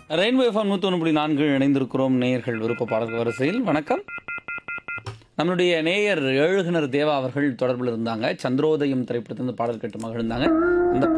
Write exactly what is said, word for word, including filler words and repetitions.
Rainbow FM நூற்றி ஒன்று புள்ளி நான்கு இணைந்திருக்கிறோம் நேயர்கள் விருப்ப பாடல் வரிசையில். வணக்கம். நம்மளுடைய நேயர் எழுகினர் தேவா அவர்கள் தொடர்பில் இருந்தாங்க. சந்திரோதயம் திரைப்படத்திலிருந்து பாடல் கேட்டு மகிழ்ந்தாங்க. அந்த